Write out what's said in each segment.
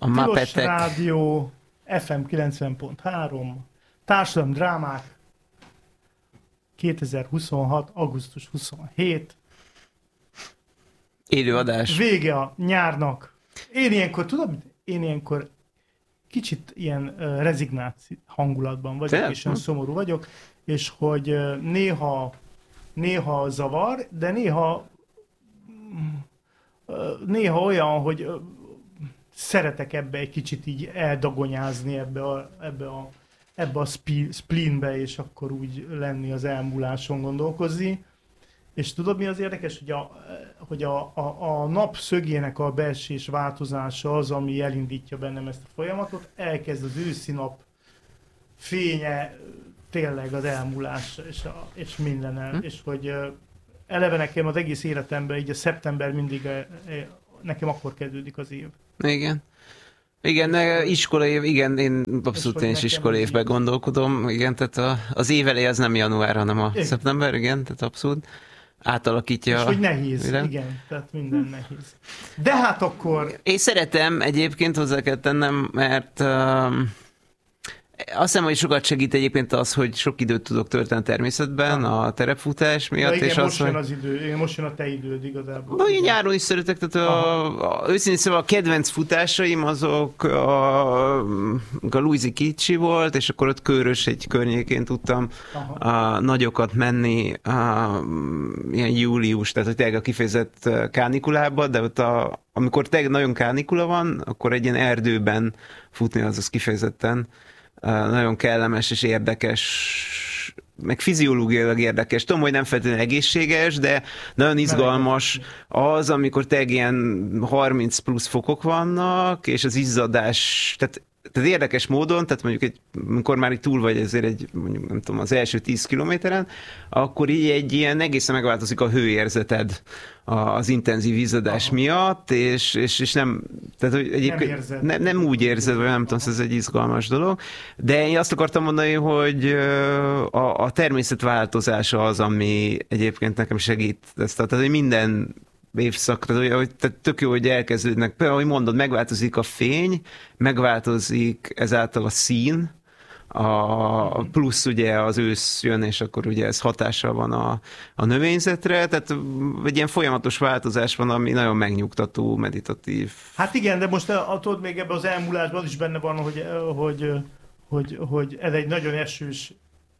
A Tilos Mappetek. Rádió, FM 90.3, társadalmi drámák, 2026. augusztus 27. Élőadás. Vége a nyárnak. Én ilyenkor kicsit ilyen rezignáció hangulatban vagyok, és olyan szomorú vagyok, és hogy néha zavar, de néha olyan, hogy szeretek ebbe egy kicsit így eldagonyázni ebbe a spleenbe, és akkor úgy lenni az elmúláson gondolkozni. És tudod, mi az érdekes, hogy a nap szögének a beesés változása az, ami elindítja bennem ezt a folyamatot. Elkezd az őszi nap fénye, tényleg az elmúlás és minden. És hogy eleve nekem az egész életemben, így a szeptember mindig nekem akkor kezdődik az év. Igen. Igen, iskolaév, igen, én abszolút én is iskolaévben gondolkodom, igen, tehát az év eleje az nem január, hanem a szeptember, igen, tehát abszolút átalakítja. És hogy nehéz, igen, tehát minden nehéz. De hát akkor... Én szeretem, egyébként hozzá kell tennem, mert azt hiszem, hogy sokat segít egyébként az, hogy sok időt tudok tölteni természetben a terepfutás miatt. Igen, és most jön a te időd igazából. Én nyáron is szeretek, tehát őszintén szóval a kedvenc futásaim azok a Luisi Kicsi volt, és akkor ott Körös egy környékén tudtam nagyokat menni, ilyen július, tehát hogy tényleg a kifejezett kánikulában, de ott amikor tényleg nagyon kánikula van, akkor egy ilyen erdőben futni az kifejezetten nagyon kellemes és érdekes, meg fiziológiailag érdekes. Tudom, hogy nem feltétlenül egészséges, de nagyon izgalmas az, amikor tényleg ilyen 30 plusz fokok vannak, és az izzadás, tehát érdekes módon, tehát mondjuk amikor már így túl vagy ezért mondjuk nem tudom, az első 10 kilométeren, akkor így egy ilyen egészen megváltozik a hőérzeted az intenzív izzadás miatt, és nem, tehát hogy egyébként nem úgy érzed, vagy nem tudom, ez egy izgalmas dolog, de én azt akartam mondani, hogy a természet változása az, ami egyébként nekem segít tehát hogy minden évszak, tehát tök jó, hogy elkezdődnek, például, ahogy mondod, megváltozik a fény, megváltozik ezáltal a szín, plusz ugye az ősz jön, és akkor ugye ez hatással van a növényzetre, tehát egy ilyen folyamatos változás van, ami nagyon megnyugtató, meditatív. Hát igen, de most tudod, még ebben az elmúlásban is benne van, hogy ez egy nagyon esős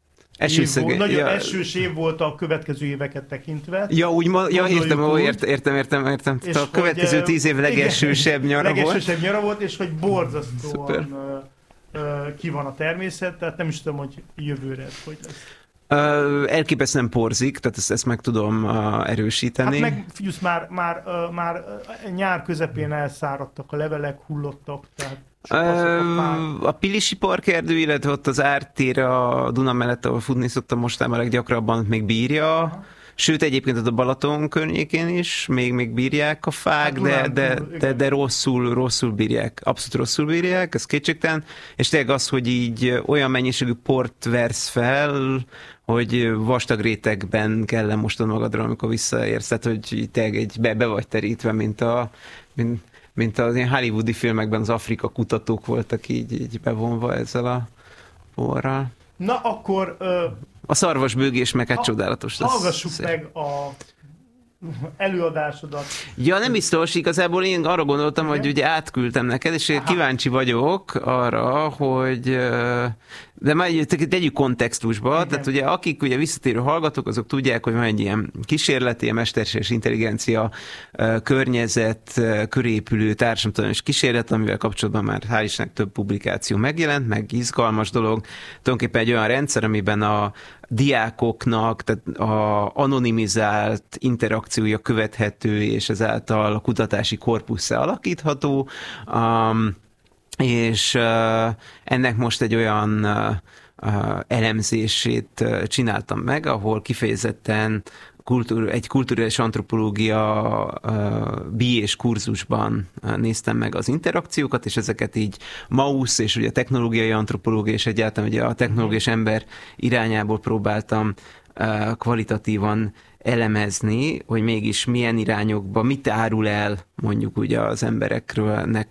esős év volt a következő éveket tekintve. Értem. A következő 10 év legesősebb nyara volt. Legesősebb nyara volt, és hogy borzasztóan ki van a természet, tehát nem is tudom, hogy jövőre ez hogy lesz. Elképesztően porzik, tehát ezt meg tudom erősíteni. Hát meg figyelsz, már nyár közepén elszáradtak a levelek, hullottak, tehát a Pilisi parkerdő, illetve ott az ártér a Duna mellett, ahol futni szoktam mostában leggyakrabban, még bírja. Sőt, egyébként ott a Balaton környékén is még bírják a fák, de rosszul bírják. Abszolút rosszul bírják, ez kétségtelen. És tényleg az, hogy így olyan mennyiségű port versz fel, hogy vastag rétegben kell lemostod magadra, amikor visszaérsz. Tehát, hogy tényleg be vagy terítve, mint az ilyen hollywoodi filmekben az Afrika kutatók voltak így bevonva ezzel a porral. Na akkor... A szarvasbőgés meg hát csodálatos. Hallgassuk meg a előadásodat. Ja, nem biztos, igazából én arra gondoltam, hogy ugye átküldtem neked, és kíváncsi vagyok arra, hogy de már tegyük kontextusba, igen. Tehát ugye akik ugye visszatérő hallgatók, azok tudják, hogy van egy ilyen kísérleti, mesterséges intelligencia környezet körépülő társadalomtudományos kísérlet, amivel kapcsolatban már hál' Istennek több publikáció megjelent, meg izgalmas dolog. Tulajdonképpen egy olyan rendszer, amiben a diákoknak, tehát a anonimizált interakciója követhető, és ezáltal a kutatási korpusszá alakítható. És ennek most egy olyan elemzését csináltam meg, ahol kifejezetten egy kulturális antropológia BA-s kurzusban néztem meg az interakciókat, és ezeket így MAUS és ugye technológiai antropológia, és egyáltalán ugye a technológiai ember irányából próbáltam kvalitatívan elemezni, hogy mégis milyen irányokba, mit árul el mondjuk ugye az emberekről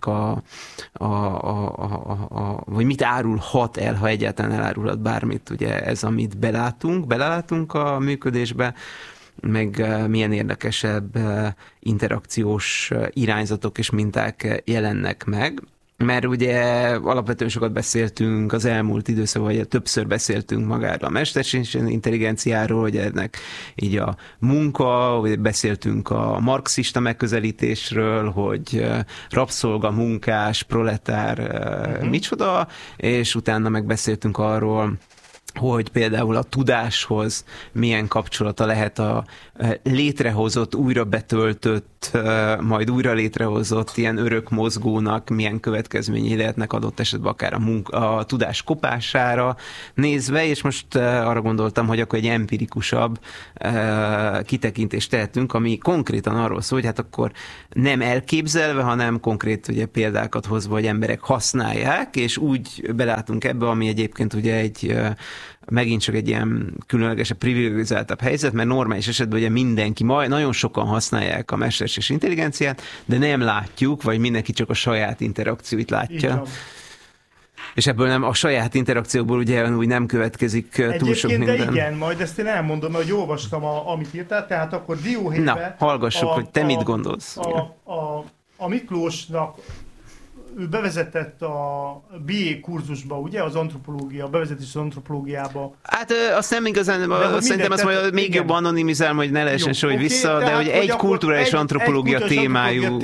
vagy mit árulhat el, ha egyáltalán elárulhat bármit, ugye ez, amit belelátunk a működésbe, meg milyen érdekesebb interakciós irányzatok és minták jelennek meg. Mert ugye alapvetően sokat beszéltünk az elmúlt időszakban, vagy többször beszéltünk magáról a mesterséges intelligenciáról, hogy ennek így a munka, vagy beszéltünk a marxista megközelítésről, hogy rabszolga, munkás, proletár, micsoda, és utána megbeszéltünk arról, hogy például a tudáshoz milyen kapcsolata lehet a létrehozott, újra betöltött, majd újra létrehozott ilyen örök mozgónak, milyen következményei lehetnek adott esetben akár a tudás kopására nézve, és most arra gondoltam, hogy akkor egy empirikusabb kitekintést tehetünk, ami konkrétan arról szól, hogy hát akkor nem elképzelve, hanem konkrét ugye példákat hozva, hogy emberek használják, és úgy belátunk ebbe, ami egyébként ugye megint csak egy ilyen különlegesebb, privilegizáltabb helyzet, mert normális esetben ugye mindenki, nagyon sokan használják a mesterséges intelligenciát, de nem látjuk, vagy mindenki csak a saját interakcióit látja. És ebből a saját interakciókból ugye úgy nem következik túl sok minden. De igen, majd ezt én elmondom, hogy olvastam, amit írtál, tehát akkor dióhéjbe... Na, hallgassuk, hogy te mit gondolsz. A Miklósnak ő bevezetett a BA kurzusba, ugye, az antropológia, a bevezetés az antropológiába. Hát azt nem igazán, szerintem azt majd még jobban anonimizálom, hogy ne lehessen soha vissza, de hogy egy kulturális antropológia témájú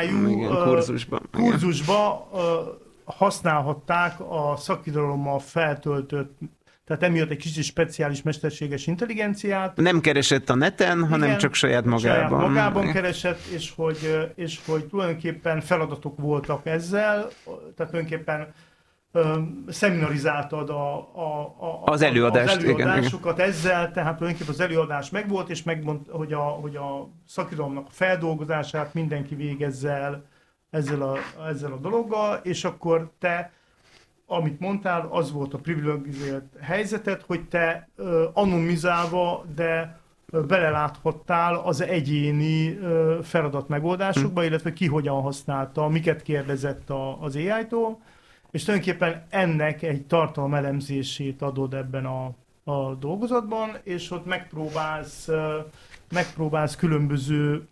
kurzusba használhatták a szakirodalommal feltöltött, tehát emiatt egy kicsit speciális mesterséges intelligenciát. Nem keresett a neten, hanem csak saját magában. Saját magában keresett, és hogy tulajdonképpen feladatok voltak ezzel, tehát tulajdonképpen szeminarizáltad az előadásokat ezzel, tehát tulajdonképpen az előadás megvolt, és megmondta, hogy a szakirodalomnak a feldolgozását mindenki végezzel ezzel a dologgal, és akkor te, amit mondtál, az volt a privilegizált helyzeted, hogy te anonimizálva, de beleláthattál az egyéni feladat megoldásokba, illetve ki hogyan használta, miket kérdezett az AI-tól, és tulajdonképpen ennek egy tartalmelemzését adod ebben a dolgozatban, és ott megpróbálsz különböző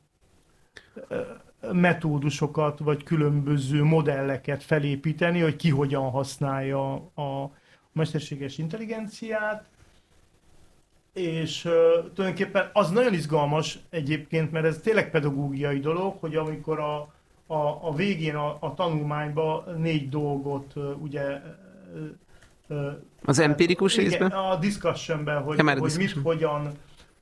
metódusokat, vagy különböző modelleket felépíteni, hogy ki hogyan használja a mesterséges intelligenciát, és tulajdonképpen az nagyon izgalmas egyébként, mert ez tényleg pedagógiai dolog, hogy amikor a végén a tanulmányban 4 dolgot ugye az empirikus részben? A discussionben, hogy mit, hogyan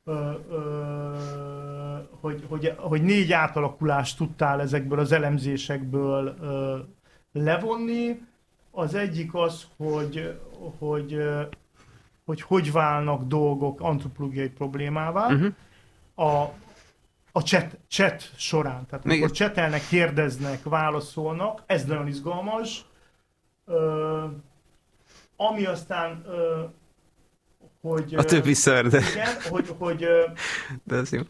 hogy 4 átalakulást tudtál ezekből az elemzésekből levonni. Az egyik az, hogy válnak dolgok antropológiai problémává. A chat során. Tehát amikor csetelnek, kérdeznek, válaszolnak, ez nagyon izgalmas. Ami aztán hogy... A többi ször, de... Igen, de ez jó.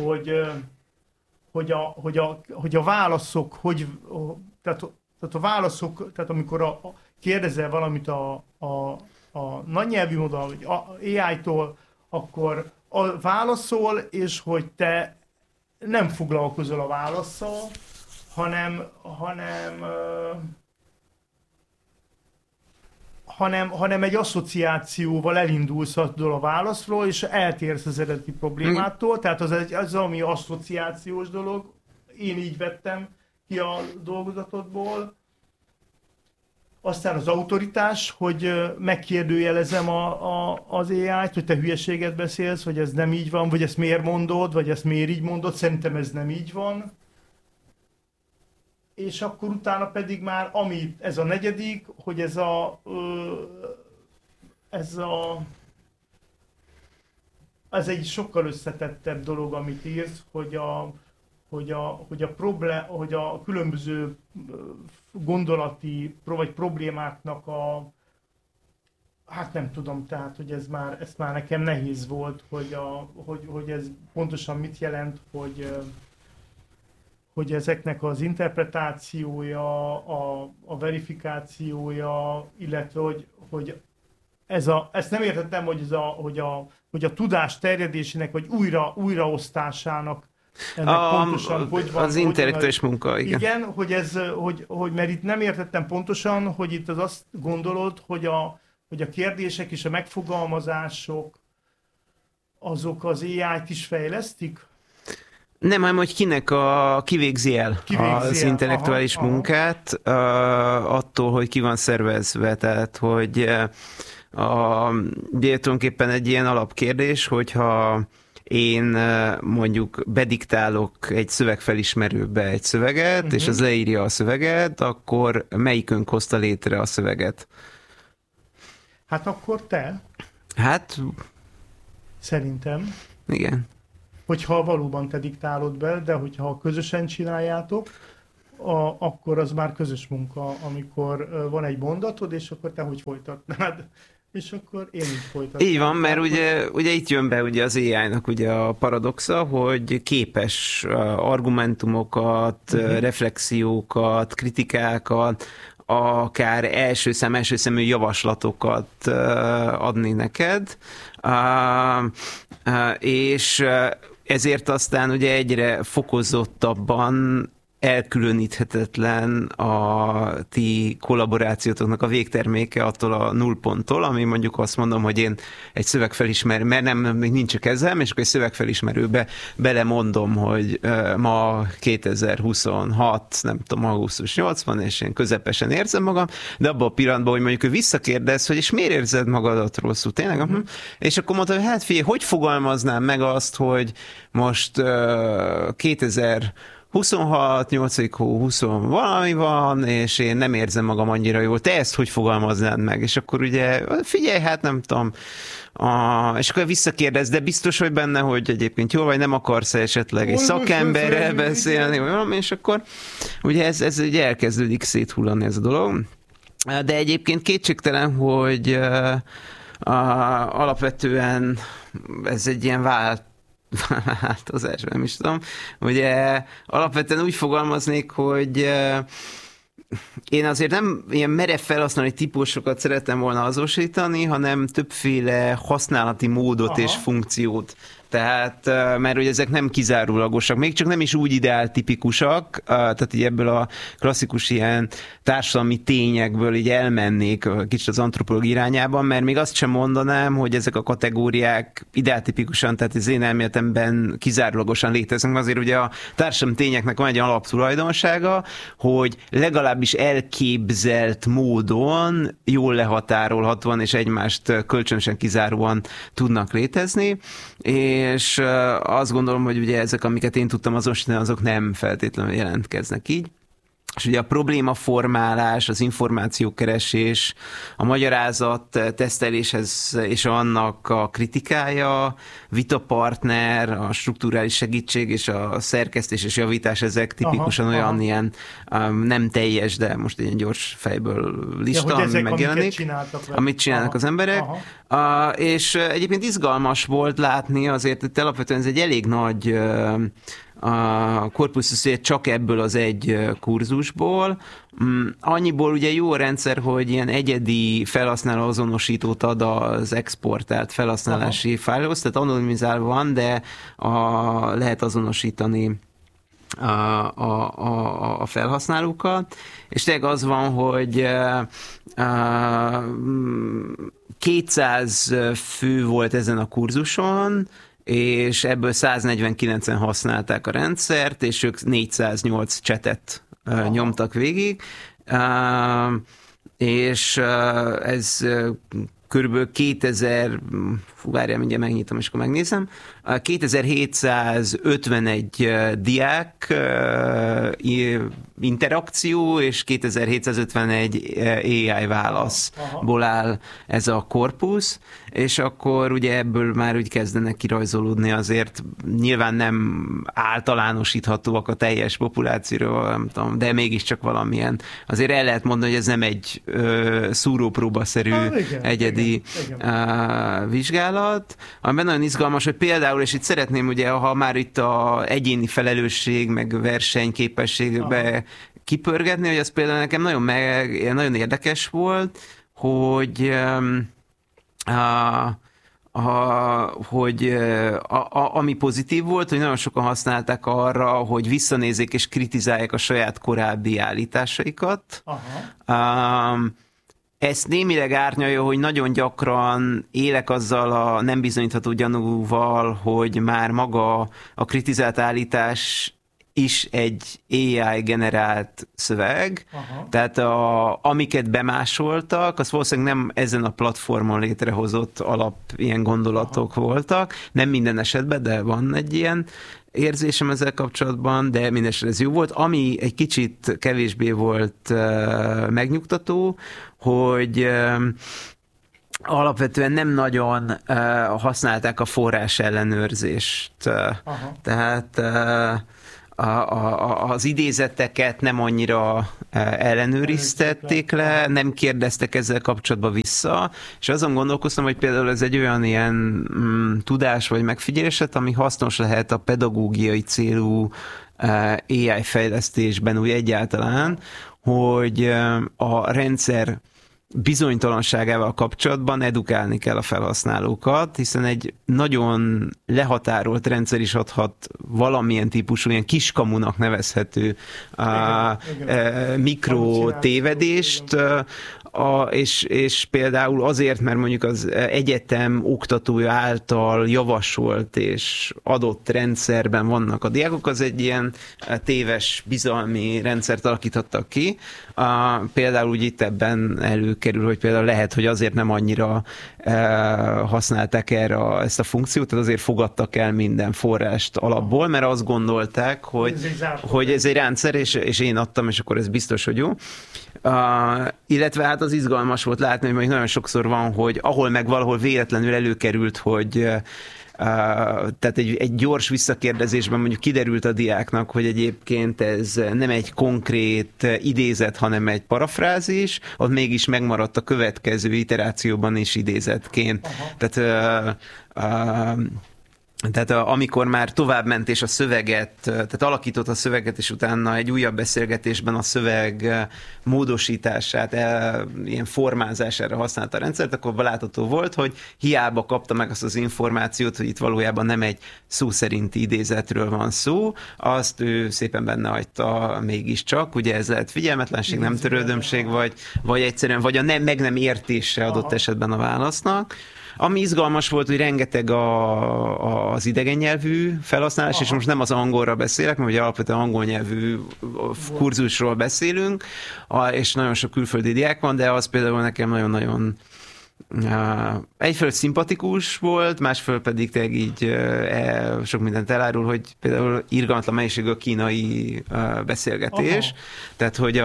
Hogy a válaszok, tehát a válaszok, tehát amikor kérdezel valamit a nagynyelvű modell, vagy AI-tól, akkor válaszol, és hogy te nem foglalkozol a válasszal, hanem egy asszociációval elindulsz attól a válaszról, és eltérsz az eredeti problémától. Tehát az ami asszociációs dolog. Én így vettem ki a dolgozatodból. Aztán az autoritás, hogy megkérdőjelezem az AI-t, hogy te hülyeséget beszélsz, vagy ez nem így van, vagy ezt miért mondod, vagy ezt miért így mondod. Szerintem ez nem így van. És akkor utána pedig már, ez a negyedik, hogy ez egy sokkal összetettebb dolog, amit írsz, hogy a különböző gondolati vagy problémáknak Hát nem tudom, tehát, hogy ez már nekem nehéz volt, hogy ez pontosan mit jelent, hogy ezeknek az interpretációja, a verifikációja, illetve hogy ezt nem értettem, hogy a tudás terjedésének, vagy újraosztásának ennek pontosan hogy van. Az intellektuális munka, igen. Igen, hogy mert itt nem értettem pontosan, hogy itt az azt gondolod, hogy a kérdések és a megfogalmazások azok az AI-t is fejlesztik? Nem, hanem hogy kivégzi el az intellektuális munkát, attól, hogy ki van szervezve. Tehát, hogy tulajdonképpen egy ilyen alapkérdés, hogyha én mondjuk bediktálok egy szövegfelismerőbe egy szöveget, és az leírja a szöveget, akkor melyikünk hozta létre a szöveget? Hát akkor te. Hát... Szerintem. Igen. Hogyha valóban te diktálod be, de hogyha közösen csináljátok, akkor az már közös munka, amikor van egy mondatod, és akkor te hogy folytatnád. És akkor én így folytatom. Így van, mert ugye itt jön be ugye az AI-nak ugye a paradoxa, hogy képes argumentumokat, reflexiókat, kritikákat, akár első szemű javaslatokat adni neked, és ezért aztán ugye egyre fokozottabban elkülöníthetetlen a ti kollaborációtoknak a végterméke attól a nullponttól, ami mondjuk azt mondom, hogy én egy szövegfelismerő, mert még nincs a kezem, és akkor egy szövegfelismerőbe belemondom, hogy ma 2026, nem tudom, augusztus 80, és én közepesen érzem magam, de abban a pillanatban, hogy mondjuk ő visszakérdez, hogy és miért érzed magadat rosszul, tényleg? És akkor mondta, hogy hát figyelj, hogy fogalmaznám meg azt, hogy most 26, 8. hó, 20 valami van, és én nem érzem magam annyira jól. Te ezt hogy fogalmaznád meg? És akkor ugye, figyelj, hát nem tudom. És akkor visszakérdez, de biztos vagy benne, hogy egyébként jól vagy, nem akarsz esetleg egy szakemberrel beszélni, vagy valami, és akkor ugye ez ugye elkezdődik széthullani ez a dolog. De egyébként kétségtelen, hogy alapvetően ez egy ilyen változás, nem is tudom. Ugye alapvetően úgy fogalmaznék, hogy én azért nem ilyen merev felhasználói típusokat szeretem volna azonosítani, hanem többféle használati módot és funkciót. Tehát, mert hogy ezek nem kizárólagosak, még csak nem is úgy ideáltipikusak, tehát így ebből a klasszikus ilyen társadalmi tényekből így elmennék kicsit az antropológia irányában, mert még azt sem mondanám, hogy ezek a kategóriák ideáltipikusan, tehát az én elméletemben kizárólagosan léteznek. Azért ugye a társadalmi tényeknek van egy alaptulajdonsága, hogy legalábbis elképzelt módon jól lehatárolhatóan és egymást kölcsönösen kizáróan tudnak létezni, és azt gondolom, hogy ugye ezek, amiket én tudtam azonosítani, azok nem feltétlenül jelentkeznek így. És ugye a problémaformálás, az információkeresés, a magyarázat teszteléshez és annak a kritikája, vitapartner, a strukturális segítség és a szerkesztés és javítás, ezek tipikusan olyan ilyen nem teljes, de most ilyen gyors fejből lista, ami megjelenik, amit csinálnak az emberek. És egyébként izgalmas volt látni, azért itt alapvetően ez egy elég nagy a korpusz csak ebből az egy kurzusból. Annyiból ugye jó a rendszer, hogy ilyen egyedi felhasználó azonosítót ad az exportált felhasználási fájlhoz, tehát anonimizálva van, de lehet azonosítani a felhasználókat, és tényleg az van, hogy 200 fő volt ezen a kurzuson, és ebből 149-en használták a rendszert, és ők 408 csetet nyomtak végig, és ez körülbelül 2000, várjál, mindjárt megnyitom, és akkor megnézem, 2751 diák interakció, és 2751 AI válaszból áll ez a korpusz, és akkor ugye ebből már úgy kezdenek kirajzolódni, azért nyilván nem általánosíthatóak a teljes populációról, nem tudom, de mégiscsak valamilyen. Azért el lehet mondani, hogy ez nem egy szúrópróbaszerű egyedi vizsgálat, amiben nagyon izgalmas, hogy például, és itt szeretném ugye, ha már itt a egyéni felelősség, meg versenyképességbe kipörgetni, hogy az például nekem nagyon érdekes volt, hogy ami pozitív volt, hogy nagyon sokan használták arra, hogy visszanézzék és kritizálják a saját korábbi állításaikat. Ezt némileg árnyalja, hogy nagyon gyakran élek azzal a nem bizonyítható gyanúval, hogy már maga a kritizált állítás is egy AI generált szöveg, tehát amiket bemásoltak, az valószínűleg nem ezen a platformon létrehozott alap ilyen gondolatok voltak, nem minden esetben, de van egy ilyen érzésem ezzel kapcsolatban, de mindesetre ez jó volt. Ami egy kicsit kevésbé volt megnyugtató, hogy alapvetően nem nagyon használták a forrás ellenőrzést. Tehát az idézeteket nem annyira ellenőriztették le, nem kérdeztek ezzel kapcsolatban vissza, és azon gondolkoztam, hogy például ez egy olyan ilyen tudás vagy megfigyeléset, ami hasznos lehet a pedagógiai célú AI fejlesztésben úgy egyáltalán, hogy a rendszer bizonytalanságával kapcsolatban edukálni kell a felhasználókat, hiszen egy nagyon lehatárolt rendszer is adhat valamilyen típusú, ilyen kiskamunak nevezhető mikrotévedést, és például azért, mert mondjuk az egyetem oktatója által javasolt és adott rendszerben vannak a diákok, az egy ilyen téves bizalmi rendszert alakítottak ki. Például úgy itt ebben előkerül, hogy például lehet, hogy azért nem annyira használták erre ezt a funkciót, tehát azért fogadtak el minden forrást alapból, mert azt gondolták, hogy ez egy rendszer, és én adtam, és akkor ez biztos, hogy jó. Illetve hát az izgalmas volt látni, hogy nagyon sokszor van, hogy ahol meg valahol véletlenül előkerült, hogy tehát egy gyors visszakérdezésben mondjuk kiderült a diáknak, hogy egyébként ez nem egy konkrét idézet, hanem egy parafrázis, ott mégis megmaradt a következő iterációban is idézetként. Tehát amikor már továbbment és a szöveget, tehát alakított a szöveget, és utána egy újabb beszélgetésben a szöveg módosítását, ilyen formázására használta a rendszert, akkor látható volt, hogy hiába kapta meg azt az információt, hogy itt valójában nem egy szó szerinti idézetről van szó, azt ő szépen benne hagyta mégiscsak, ugye ez lehet figyelmetlenség, nem törődömség, vagy egyszerűen, vagy a meg nem értése adott esetben a válasznak. Ami izgalmas volt, hogy rengeteg az idegen nyelvű felhasználás, és most nem az angolra beszélek, mert ugye alapvetően angol nyelvű kurzusról beszélünk, és nagyon sok külföldi diák van, de az például nekem nagyon-nagyon egyfelől szimpatikus volt, másfelől pedig tényleg így sok mindent elárul, hogy például irgalmatlan mennyiségű a kínai beszélgetés, tehát hogy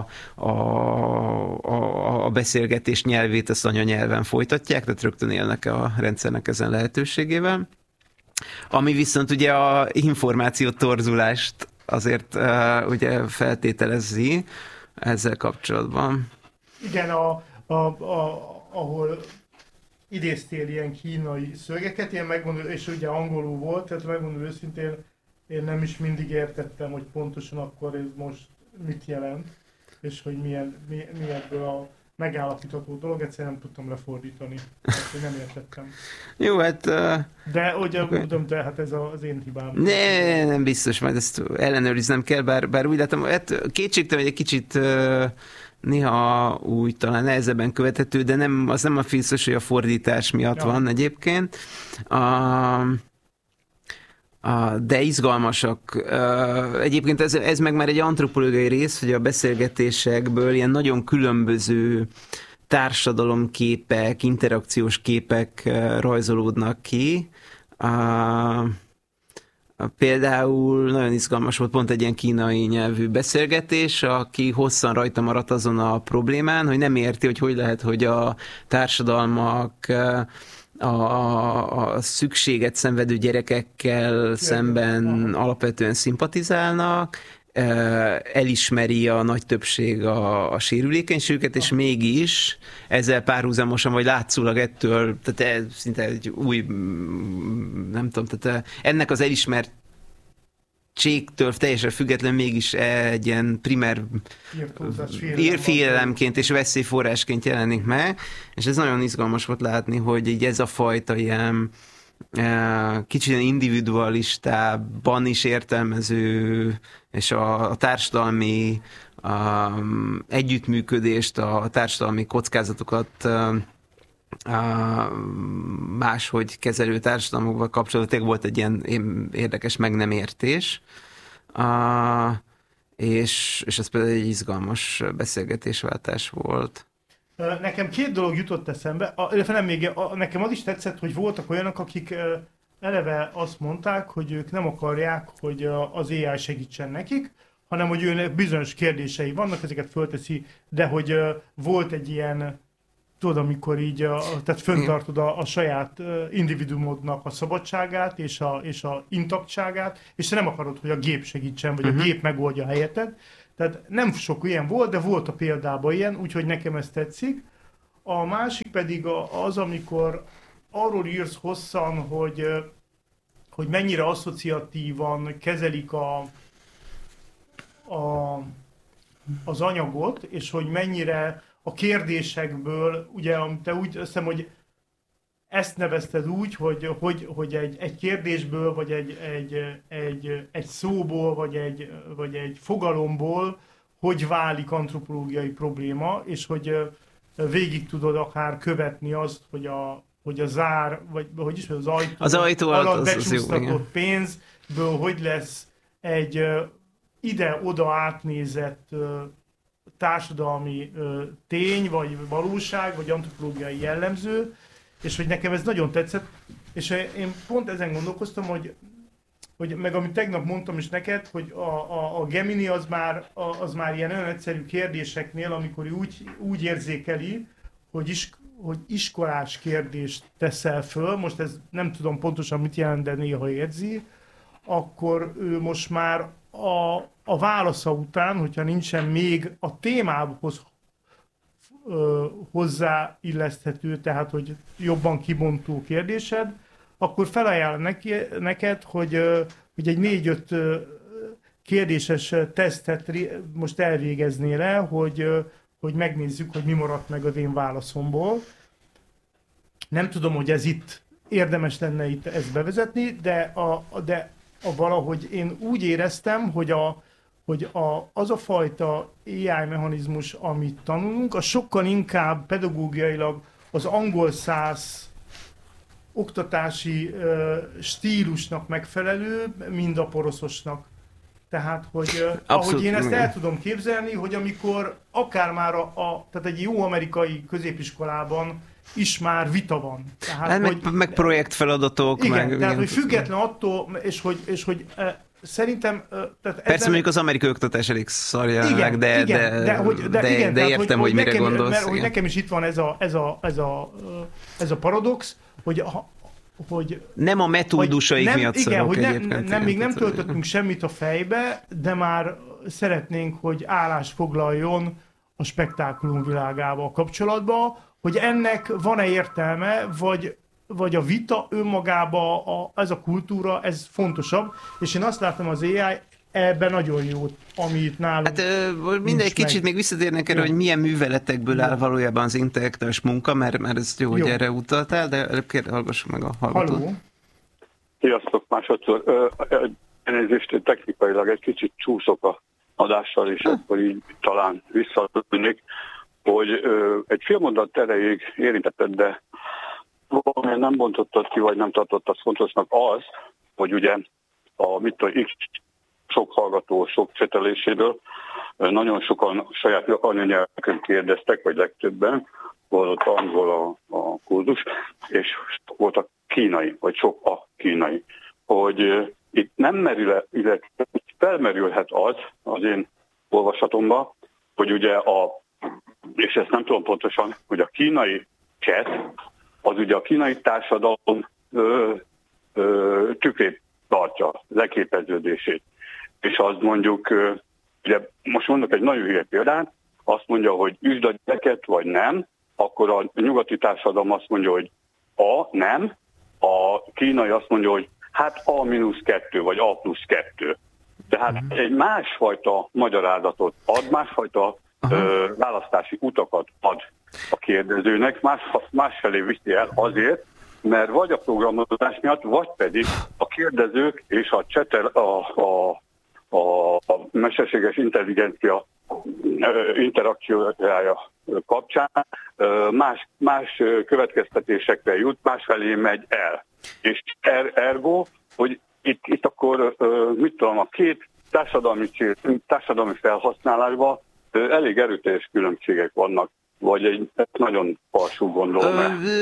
a beszélgetés nyelvét azt anyanyelven folytatják, tehát rögtön élnek a rendszernek ezen lehetőségével. Ami viszont ugye a információ torzulást azért ugye feltételezi ezzel kapcsolatban. Igen, ahol idéztél ilyen kínai szövegeket, én megmondom, és ugye angolul volt, tehát megmondom őszintén, én nem is mindig értettem, hogy pontosan akkor ez most mit jelent, és hogy mi ebből a megállapítható dolog, egyszerűen nem tudtam lefordítani, tehát nem értettem. Jó, hát... De ugye mondom, de hát ez az én hibám. Nem biztos, majd ezt ellenőriznem kell, bár úgy látom, hát kétségtelen, hogy egy kicsit... néha úgy talán nehezebben követhető, de az nem a biztos, hogy a fordítás miatt van egyébként. De izgalmasak. Egyébként ez meg már egy antropológiai rész, hogy a beszélgetésekből ilyen nagyon különböző társadalomképek, interakciós képek rajzolódnak ki, Például nagyon izgalmas volt pont egy ilyen kínai nyelvű beszélgetés, aki hosszan rajta maradt azon a problémán, hogy nem érti, hogy lehet, hogy a társadalmak a szükséget szenvedő gyerekekkel szemben alapvetően szimpatizálnak, elismeri a nagy többség a sérülékenységüket, és mégis ezzel párhuzamosan, vagy látszólag ettől, tehát szinte egy új, nem tudom, tehát ennek az elismertségtől teljesen független mégis egy ilyen primer félelemként és veszélyforrásként jelenik meg, és ez nagyon izgalmas volt látni, hogy így ez a fajta ilyen kicsit individualistában is értelmező, és a társadalmi együttműködést, a társadalmi kockázatokat máshogy kezelő társadalmakban kapcsolatban volt egy ilyen érdekes meg nem értés. És ez például egy izgalmas beszélgetésváltás volt. Nekem két dolog jutott eszembe, nekem az is tetszett, hogy voltak olyanok, akik eleve azt mondták, hogy ők nem akarják, hogy az AI segítsen nekik, hanem hogy őnek bizonyos kérdései vannak, ezeket fölteszi, de hogy volt egy ilyen, tudod, amikor így, tehát föntartod a saját individuumodnak a szabadságát és a intaktságát, és te nem akarod, hogy a gép segítsen, vagy a gép megoldja a helyetted. Tehát nem sok ilyen volt, de volt a példában ilyen, úgyhogy nekem ez tetszik. A másik pedig az, amikor arról írsz hosszan, hogy mennyire asszociatívan kezelik az anyagot, és hogy mennyire a kérdésekből, ugye te úgy hiszem, hogy ezt nevezted úgy, hogy egy kérdésből, vagy egy szóból, vagy egy fogalomból hogy válik antropológiai probléma, és hogy végig tudod akár követni azt, hogy a zár, vagy hogy is az ajtó alatt becsúsztatott pénzből hogy lesz egy ide-oda átnézett társadalmi tény, vagy valóság, vagy antropológiai jellemző, és hogy nekem ez nagyon tetszett, és én pont ezen gondolkoztam, hogy meg amit tegnap mondtam is neked, hogy a Gemini az már ilyen olyan egyszerű kérdéseknél, amikor úgy érzékeli, hogy iskolás kérdést teszel föl, most ez nem tudom pontosan mit jelent, de néha érzi, akkor ő most már a válasza után, hogyha nincsen még a témához hozzáilleszthető, tehát hogy jobban kibontó kérdésed, akkor felajánl neked, hogy egy 4-5 kérdéses tesztet most elvégeznél el, hogy megnézzük, hogy mi maradt meg az én válaszomból. Nem tudom, hogy ez itt érdemes lenne itt ezt bevezetni, de valahogy én úgy éreztem, hogy az a fajta AI mechanizmus, amit tanulunk, az sokkal inkább pedagógiailag az angol száz oktatási stílusnak megfelelő, mint a poroszosnak. Tehát, hogy ahogy én ezt el tudom képzelni, hogy amikor akár már tehát egy jó amerikai középiskolában is már vita van. Tehát, meg projektfeladatok. Igen, tehát hogy független attól, és hogy szerintem... Tehát persze mondjuk az amerikai oktatás elég szar jelenleg, de értem, hogy mire gondolsz. Mert hogy nekem is itt van ez a paradox, hogy nem a metódusaik miatt szarok egyébként. Még nem töltöttünk semmit a fejbe, de már szeretnénk, hogy állást foglaljon a spektákulum világával kapcsolatban, hogy ennek van-e értelme, vagy a vita önmagában, ez a kultúra, ez fontosabb, és én azt látom az AI ebben nagyon jó, amit nálunk mindegy kicsit még visszatérnek erre, hogy milyen műveletekből áll valójában az intellektuális munka, mert ez jó, hogy erre utaltál, de előbb hallgassuk meg a hallgatót. Halló. Sziasztok, másodszor. Elnézést, technikailag egy kicsit csúszok a adással, és akkor így talán visszatudnék, hogy egy félmondat erejéig érintetted, de valamiért nem bontottad ki, vagy nem tartottad fontosnak az, hogy ugye sok hallgató, sok cseteléséből nagyon sokan saját anyanyelvükön kérdeztek, vagy legtöbben, volt ott angol a kurzus, és volt a kínai, vagy sok a kínai, hogy itt nem merül, illetve felmerülhet az én olvasatomban, hogy ugye és ezt nem tudom pontosan, hogy a kínai chat, az ugye a kínai társadalom tükrét tartja, leképeződését. És azt mondjuk, ugye most mondok egy nagyon hülye példát, azt mondja, hogy üsd a gyereket, vagy nem, akkor a nyugati társadalom azt mondja, hogy nem, a kínai azt mondja, hogy hát A-2, vagy A+2. Tehát egy másfajta magyarázatot ad, másfajta választási utakat ad a kérdezőnek, másfelé viszi el azért, mert vagy a programozás miatt, vagy pedig a kérdezők és a csetel, a mesterséges intelligencia interakciójája kapcsán más következtetésekre jut, másfelé megy el. És ergo, hogy itt akkor, mit tudom, a két társadalmi felhasználásban elég erőteljes különbségek vannak, vagy egy nagyon falsú gondolom.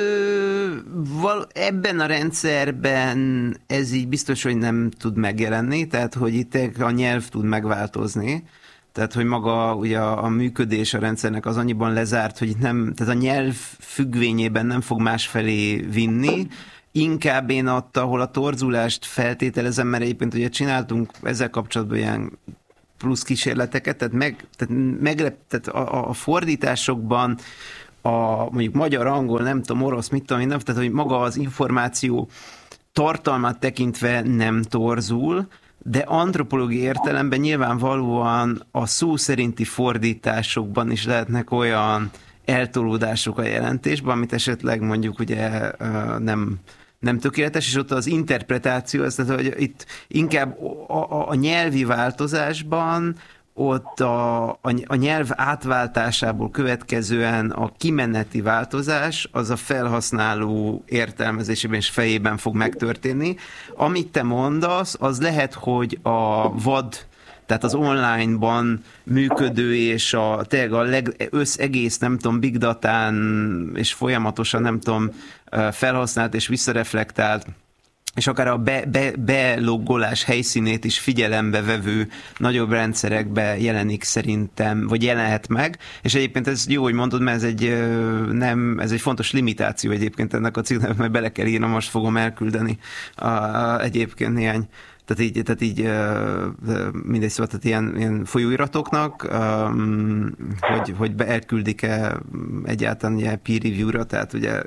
Ebben a rendszerben ez így biztos, hogy nem tud megjelenni, tehát hogy itt a nyelv tud megváltozni. Tehát, hogy maga ugye a működés a rendszernek az annyiban lezárt, hogy nem, tehát a nyelv függvényében nem fog másfelé vinni. Inkább én ott, ahol a torzulást feltételezem, mert egyébként ugye csináltunk ezzel kapcsolatban ilyen plusz kísérleteket, tehát a fordításokban mondjuk magyar, angol, nem tudom, orosz, mit tudom, nem, tehát hogy maga az információ tartalmat tekintve nem torzul, de antropológiai értelemben nyilvánvalóan a szó szerinti fordításokban is lehetnek olyan eltolódások a jelentésben, amit esetleg mondjuk ugye nem tökéletes, és ott az interpretáció, tehát hogy itt inkább a nyelvi változásban ott a nyelv átváltásából következően a kimeneti változás az a felhasználó értelmezésében és fejében fog megtörténni. Amit te mondasz, az lehet, hogy a tehát az online-ban működő és tényleg egész, nem tudom, big datán és folyamatosan, nem tudom, felhasznált és visszareflektált, és akár a beloggolás helyszínét is figyelembe vevő nagyobb rendszerekbe jelenik szerintem, vagy jelenhet meg, és egyébként ez jó, hogy mondod, mert ez egy fontos limitáció egyébként ennek a cikknek, mert bele kell írnom, most fogom elküldeni egyébként néhány. Tehát így mindegy, szóval tehát ilyen folyóiratoknak, hogy elküldik-e egyáltalán ugye peer review-ra, tehát ugye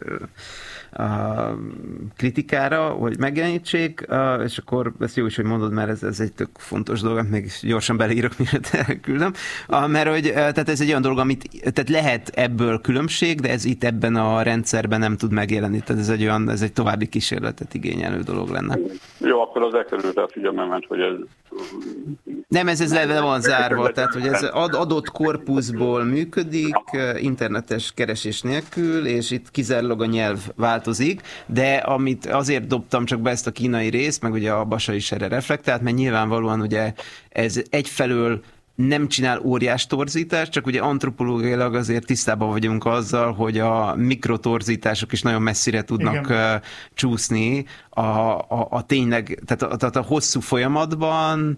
kritikára, hogy megjelenítsék, és akkor ezt jó is, hogy mondod, mert ez egy tök fontos dolog, még gyorsan beleírok, mielőtt elküldöm, mert hogy tehát ez egy olyan dolog, tehát lehet ebből különbség, de ez itt ebben a rendszerben nem tud megjelenni, tehát ez egy további kísérletet igényelő dolog lenne. Jó, akkor az elkerült a figyelmemet, hogy ez... Nem, ez le van zárva, tehát hogy ez adott korpuszból működik, internetes keresés nélkül, és itt kizárólag a nyelv változik, de amit azért dobtam csak be ezt a kínai részt, meg ugye a Basa is erre reflektált, mert nyilvánvalóan ugye ez egyfelől nem csinál óriás torzítást, csak ugye antropológiailag azért tisztában vagyunk azzal, hogy a mikrotorzítások is nagyon messzire tudnak csúszni tényleg, tehát a hosszú folyamatban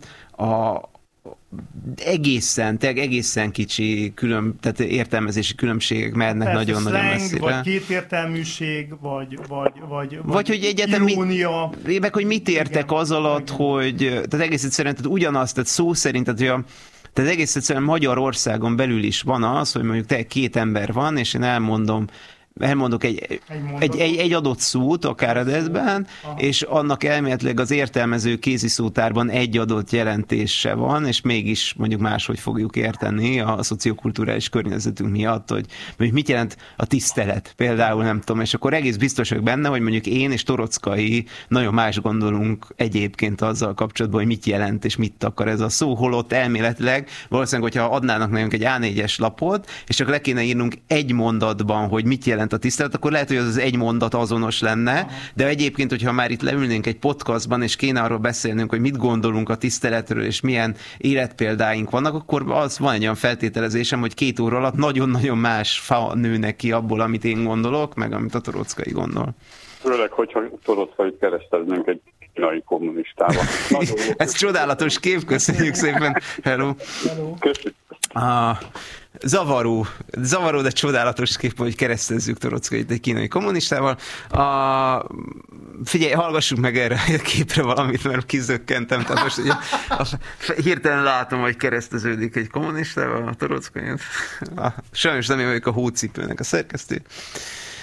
egészen kicsi tehát értelmezési különbségek mehetnek nagyon-nagyon messzire. Vagy kétértelműség, vagy hogy egyetem irónia. Meg hogy mit értek az alatt, hogy tehát egész egyszerűen, tehát ugyanaz, tehát szó szerint, tehát egész egyszerűen Magyarországon belül is van az, hogy mondjuk két ember van, és én elmondok egy adott szót, akár adeszben, és annak elméletileg az értelmező kéziszótárban egy adott jelentése van, és mégis mondjuk máshogy fogjuk érteni a szociokulturális környezetünk miatt, hogy mit jelent a tisztelet, például nem tudom, és akkor egész biztos vagyok benne, hogy mondjuk én és Torockai nagyon más gondolunk egyébként azzal kapcsolatban, hogy mit jelent és mit akar ez a szó, holott elméletileg valószínűleg, hogyha adnának nekünk egy A4-es lapot, és csak le kéne írnunk egy mondatban, hogy mit jelent jelent a tisztelet, akkor lehet, hogy az egy mondat azonos lenne, de egyébként, hogyha már itt leülnénk egy podcastban, és kéne arról beszélnünk, hogy mit gondolunk a tiszteletről, és milyen életpéldáink vannak, akkor az van egy olyan feltételezésem, hogy 2 óra alatt nagyon-nagyon más fa nőnek ki abból, amit én gondolok, meg amit a Torockai gondol. Főleg, hogyha Torockait kereszteznénk egy kínai kommunistával. Ez csodálatos kép, köszönjük szépen. Hello. Köszönjük. Zavaró, de csodálatos kép, hogy keresztezzük Torockait egy kínai kommunistával. Figyelj, hallgassuk meg erre a képre valamit, mert kizökkentem. Tehát most ugye, hirtelen látom, hogy kereszteződik egy kommunistával a Torockait. Sajnos nem én vagyok a hócipőnek a szerkesztő.